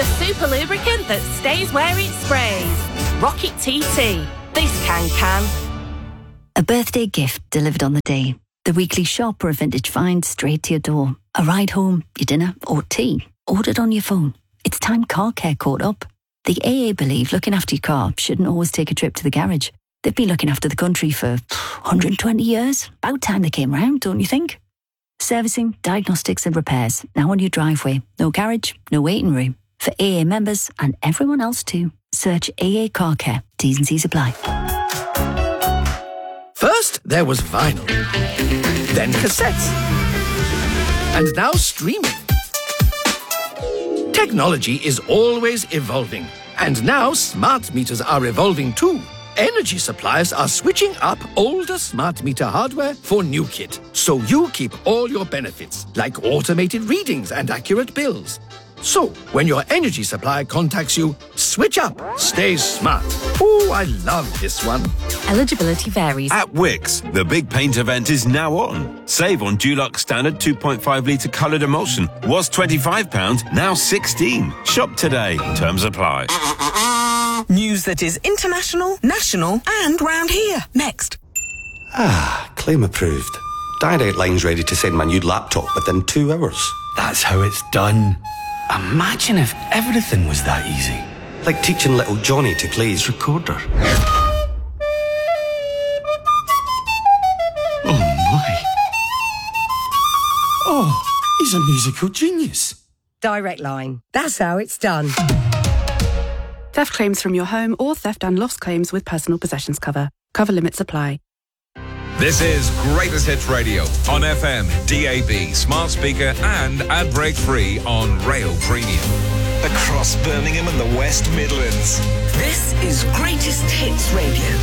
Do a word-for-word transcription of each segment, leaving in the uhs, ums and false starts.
the super lubricant that stays where it sprays. Rocket T T. This can can. A birthday gift delivered on the day. The weekly shop or a vintage find straight to your door. A ride home, your dinner or tea. Ordered on your phone. It's time car care caught up. The A A believe looking after your car shouldn't always take a trip to the garage. They've been looking after the country for one hundred twenty years. About time they came round, don't you think? Servicing, diagnostics and repairs. Now on your driveway. No garage, no waiting room. For A A members and everyone else too. Search A A Car Care. T's and C's apply. First, there was vinyl. Then cassettes. And now streaming. Technology is always evolving. And now smart meters are evolving too. Energy suppliers are switching up older smart meter hardware for new kit. So you keep all your benefits, like automated readings and accurate bills. So, when your energy supplier contacts you, switch up. Stay smart. Oh, I love this one. Eligibility varies. At Wickes, the big paint event is now on. Save on Dulux Standard two point five litre coloured emulsion. Was twenty-five pounds, now sixteen. Shop today. Terms apply. News that is international, national and round here. Next. Ah, claim approved. Direct Line's ready to send my new laptop within two hours. That's how it's done. Imagine if everything was that easy. Like teaching little Johnny to play his recorder. Oh my. Oh, he's a musical genius. Direct Line. That's how it's done. Theft claims from your home or theft and loss claims with personal possessions cover. Cover limits apply. This is Greatest Hits Radio on F M, D A B, smart speaker and ad break free on Rail Premium. Across Birmingham and the West Midlands. This is Greatest Hits Radio.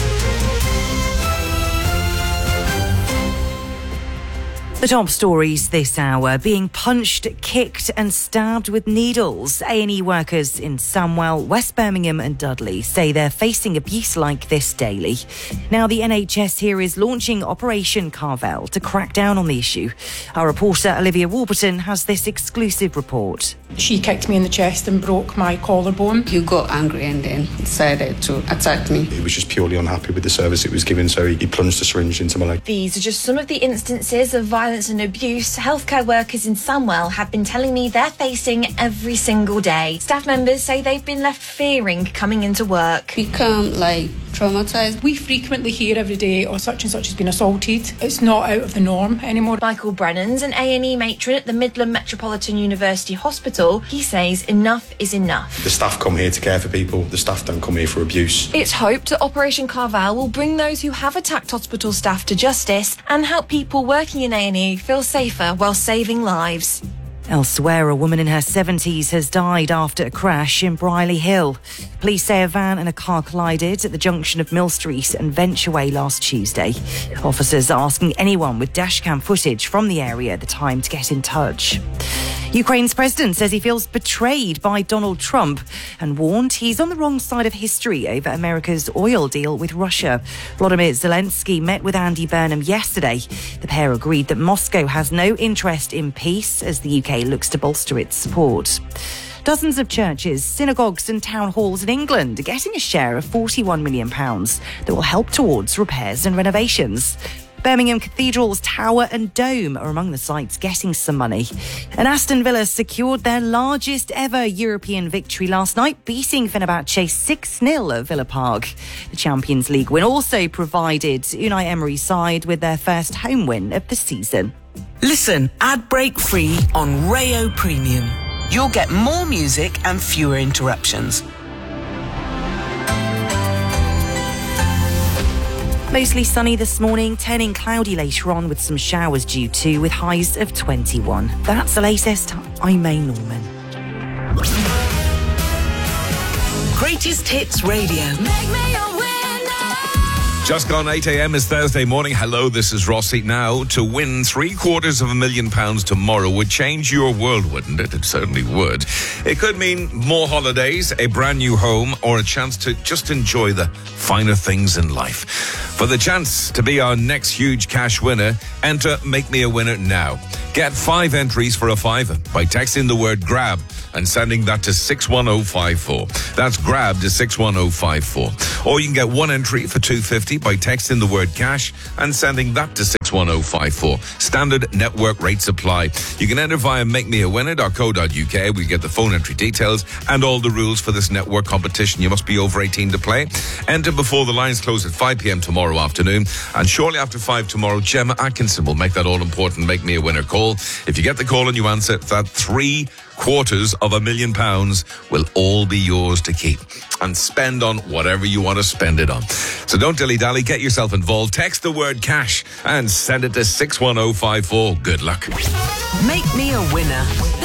The top stories this hour: being punched, kicked and stabbed with needles. A and E workers in Samwell, West Birmingham and Dudley say they're facing abuse like this daily. Now the N H S here is launching Operation Carvel to crack down on the issue. Our reporter Olivia Warburton has this exclusive report. She kicked me in the chest and broke my collarbone. He got angry and then decided to attack me. He was just purely unhappy with the service it was given, so he, he plunged a syringe into my leg. These are just some of the instances of violence and abuse healthcare workers in Samwell have been telling me they're facing every single day. Staff members say they've been left fearing coming into work. Become like traumatized. We frequently hear every day, oh, such and such has been assaulted. It's not out of the norm anymore. Michael Brennan's an A and E matron at the Midland Metropolitan University Hospital. He says enough is enough. The staff come here to care for people. The staff don't come here for abuse. It's hoped that Operation Carvel will bring those who have attacked hospital staff to justice and help people working in A and E feel safer while saving lives. Elsewhere, a woman in her seventies has died after a crash in Brierley Hill. Police say a van and a car collided at the junction of Mill Street and Venture Way last Tuesday. Officers are asking anyone with dashcam footage from the area at the time to get in touch. Ukraine's president says he feels betrayed by Donald Trump and warned he's on the wrong side of history over America's oil deal with Russia. Volodymyr Zelensky met with Andy Burnham yesterday. The pair agreed that Moscow has no interest in peace as the U K looks to bolster its support. Dozens of churches, synagogues and town halls in England are getting a share of forty-one million pounds that will help towards repairs and renovations. Birmingham Cathedral's tower and dome are among the sites getting some money. And Aston Villa secured their largest ever European victory last night, beating Fenerbahce six nil at Villa Park. The Champions League win also provided Unai Emery's side with their first home win of the season. Listen ad break free on Rayo Premium. You'll get more music and fewer interruptions. Mostly sunny this morning, turning cloudy later on with some showers due to, with highs of twenty-one. That's the latest. I'm May Norman. Greatest Hits Radio. Make me a winner. Just gone eight a.m. is Thursday morning. Hello, this is Rossi. Now, to win three quarters of a million pounds tomorrow would change your world, wouldn't it? It certainly would. It could mean more holidays, a brand new home, or a chance to just enjoy the finer things in life. For the chance to be our next huge cash winner, enter Make Me a Winner now. Get five entries for a fiver by texting the word GRAB and sending that to six one oh five four. That's GRAB to six one oh five four. Or you can get one entry for two hundred fifty by texting the word cash and sending that to six one oh five four. Standard network rates apply. You can enter via make me a winner dot co dot uk. We'll get the phone entry details and all the rules for this network competition. You must be over eighteen to play. Enter before the lines close at five p.m. tomorrow afternoon. And shortly after five tomorrow, Gemma Atkinson will make that all-important Make Me a Winner call. If you get the call and you answer, that three quarters of a million pounds will all be yours to keep and spend on whatever you want to spend it on. So don't dilly-dally, get yourself involved. Text the word cash and send it to six one oh five four. Good luck. Make me a winner.